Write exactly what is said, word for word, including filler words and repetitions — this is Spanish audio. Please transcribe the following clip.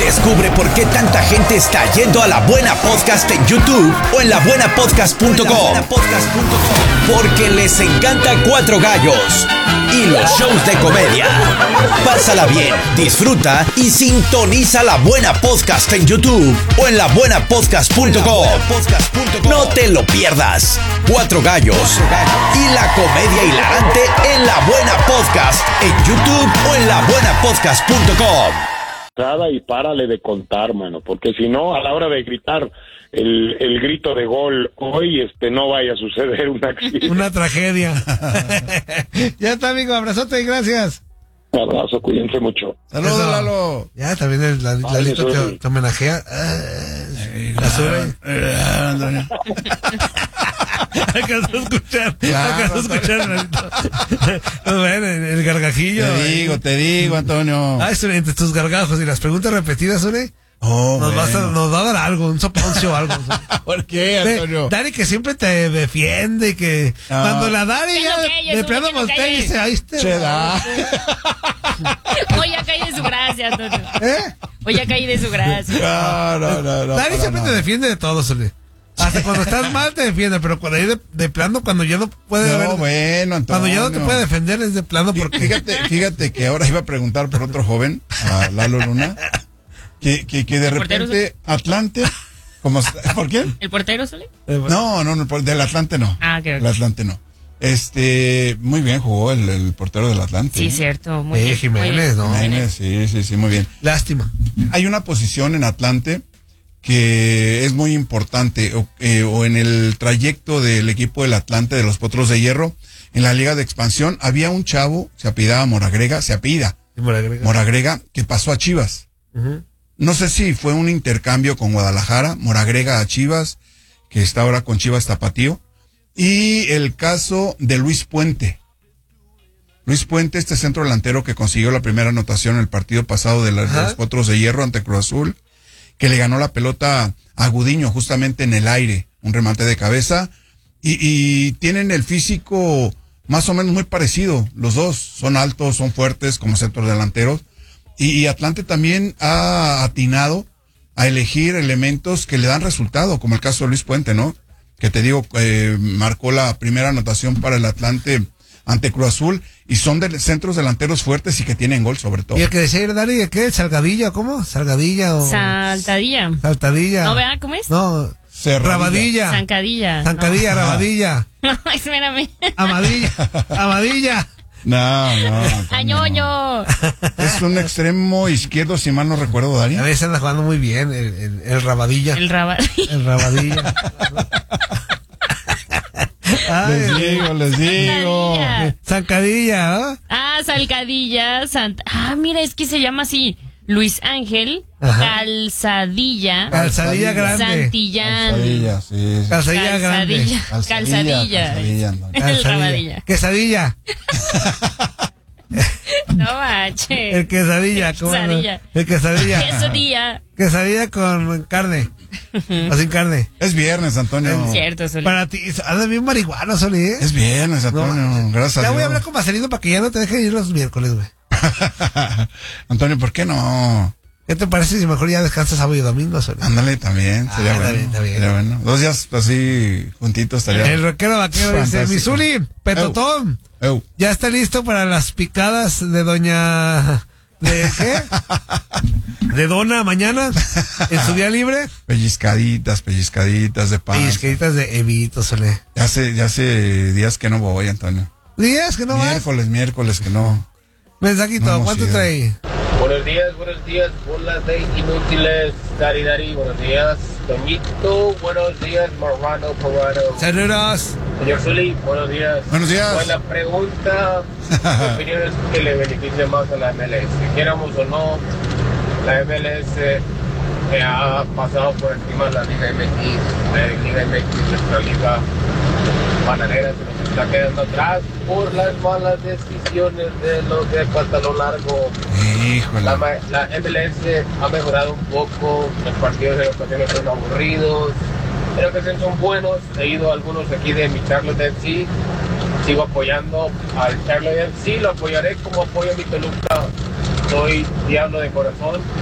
Descubre por qué tanta gente está yendo a La Buena Podcast en YouTube o en la buena podcast punto com. Porque les encanta Cuatro Gallos y los shows de comedia. Pásala bien, disfruta y sintoniza La Buena Podcast en YouTube o en la buena podcast punto com. No te lo pierdas. Cuatro Gallos y la comedia hilarante en La Buena Podcast en YouTube o en la buena podcast punto com. Y párale de contar, mano, porque si no, a la hora de gritar el, el grito de gol hoy, este, no vaya a suceder un accidente. Una tragedia. Ya está, amigo, abrazote y gracias. Un abrazo, cuídense mucho. Saludos, Lalo. Ya, también el Lalito te, te homenajea. Ay, la sube. Alcanzó a escuchar, claro, alcanzó a escuchar, Lalito. Bueno, el gargajillo. Te digo, te digo, Antonio. Ah, eso, entre tus gargajos y las preguntas repetidas, Sune. Oh, nos, bueno. va a, nos va a dar algo, un soponcio o algo. ¿Por qué, Antonio? Dari que siempre te defiende, que no. Cuando la Dari ya de plano voltea y dice, ahí está. Se da. Hoy ya caí de su gracia, Antonio. ¿Eh? Hoy ya caí de su gracia. No, no, no, no. Dari siempre no. te defiende de todo, Sule. Hasta cuando estás mal te defiende, pero cuando hay de, de plano, cuando ya no puede no, haber, bueno, Antonio. cuando ya no te puede defender es de plano porque... Fíjate, fíjate que ahora iba a preguntar por otro joven, a Lalo Luna, que, que, que de repente Atlante, como, ¿por qué? ¿El portero, Sole? No, no, no, del Atlante no. Ah, ok, ok. El Atlante no. Este, muy bien jugó el, el portero del Atlante. Sí, ¿eh? cierto, muy eh, bien. Jiménez, ¿no? Jiménez, sí, sí, sí, muy bien. Lástima. Hay una posición en Atlante que es muy importante, o, eh, o en el trayecto del equipo del Atlante de los Potros de Hierro, en la Liga de Expansión, había un chavo, se apellidaba Moragrega, se apellida Moragrega. Moragrega, que pasó a Chivas. Uh-huh. No sé si fue un intercambio con Guadalajara, Moragrega a Chivas, que está ahora con Chivas Tapatío, y el caso de Luis Puente. Luis Puente, este centro delantero que consiguió la primera anotación en el partido pasado de, la, de los Potros de Hierro ante Cruz Azul, que le ganó la pelota a Gudiño justamente en el aire, un remate de cabeza, y, y tienen el físico más o menos muy parecido, los dos son altos, son fuertes como centros delanteros, y, y Atlante también ha atinado a elegir elementos que le dan resultado, como el caso de Luis Puente, ¿no? Que te digo, eh, marcó la primera anotación para el Atlante ante Cruz Azul, y son de centros delanteros fuertes y que tienen gol sobre todo. Y el que decía Dari, ¿qué? ¿Salgadilla? ¿Cómo? ¿Salgadilla o...? Saltadilla. Saltadilla. ¿No vea cómo es? No, Cerradilla. Rabadilla. Zancadilla. Zancadilla, no. Rabadilla. No, espérame. Amadilla. Amadilla. No, no. Añoño. Es un extremo izquierdo, si mal no recuerdo, Daria. A veces anda jugando muy bien el, el, el Rabadilla. El Rabadilla. El Rabadilla. Ay, les digo, les digo. Zancadilla, ¿no? Ah, Salcadilla. Sant... Ah, mira, es que se llama así. Luis Ángel. Ajá. Calzadilla. Calzadilla grande. Santillán. Calzadilla, sí, sí. Calzadilla grande. Calzadilla. Calzadilla. El Rabadilla. Quesadilla. No manches. El quesadilla. ¿Cómo Quesadilla. No? El quesadilla. Quesadilla. Quesadilla con carne. O sin carne. Es viernes, Antonio. Es cierto, Soli. Para ti, anda bien marihuana, Soli, ¿eh? Es viernes, Antonio. No, gracias a Dios. Ya voy a hablar con Marcelino para que ya no te deje ir los miércoles, güey. Antonio, ¿por qué no? ¿Qué te parece si mejor ya descansas sábado y domingo, Soli? Ándale, también. Sería ah, bueno. Está bien, está bien. Sería bueno. Dos días así juntitos estaría. El rockero vaquero dice, mi Zuli, Petotón, Eu. Eu. ya está listo para las picadas de doña... ¿De qué? ¿De dona mañana? ¿En su día libre? Pellizcaditas, pellizcaditas de pan. Pellizcaditas de Evito, Sole. Ya hace, ya hace días que no voy, Antonio. ¿Días que no vas? Miércoles, miércoles que no. Mensajito, no ¿cuánto ido. trae? Buenos días, buenos días, bolas de inútiles, Dari Dari, buenos días, Toñito, buenos días, Marrano, Parano. Saludos. Señor Zuli, buenos días. Buenos días. Buena pregunta, mi opinión es que le beneficia más a la M L S. Quieramos o no, la M L S eh, ha pasado por encima de la Liga M X, la Liga M X, nuestra liga bananera se nos está quedando atrás por las malas decisiones de los de pantalón largo. Híjole. La, la M L S ha mejorado un poco, los partidos en ocasiones son aburridos, en ocasiones son buenos. He ido a algunos aquí de mi Charlotte F C, sigo apoyando al Charlotte F C, lo apoyaré como apoyo a mi Toluca, soy diablo de corazón.